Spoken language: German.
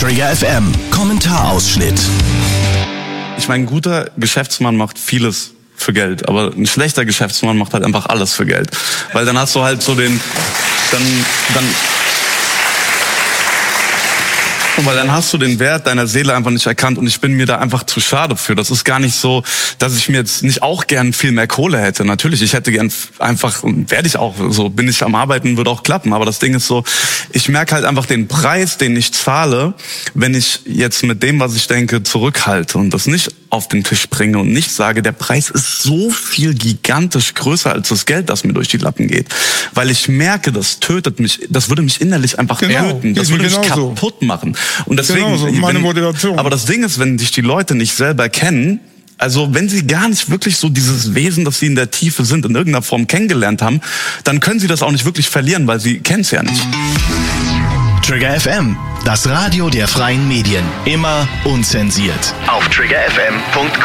Trigger FM Kommentarausschnitt. Ich meine, ein guter Geschäftsmann macht vieles für Geld, aber ein schlechter Geschäftsmann macht halt einfach alles für Geld. Weil dann hast du halt so weil dann hast du den Wert deiner Seele einfach nicht erkannt und ich bin mir da einfach zu schade für. Das ist gar nicht so, dass ich mir jetzt nicht auch gern viel mehr Kohle hätte. Natürlich, ich hätte gern einfach, und werde ich auch, so bin ich am Arbeiten, würde auch klappen. Aber das Ding ist so, ich merke halt einfach den Preis, den ich zahle, wenn ich jetzt mit dem, was ich denke, zurückhalte und das nicht auf den Tisch bringe und nicht sage, der Preis ist so viel gigantisch größer als das Geld, das mir durch die Lappen geht. Weil ich merke, das tötet mich, das würde mich innerlich einfach töten. Das würde mich kaputt machen. Und deswegen, meine Motivation. Aber das Ding ist, wenn sich die Leute nicht selber kennen, also wenn sie gar nicht wirklich so dieses Wesen, das sie in der Tiefe sind, in irgendeiner Form kennengelernt haben, dann können sie das auch nicht wirklich verlieren, weil sie kennen es ja nicht. Trigger FM, das Radio der freien Medien. Immer unzensiert. Auf triggerfm.com.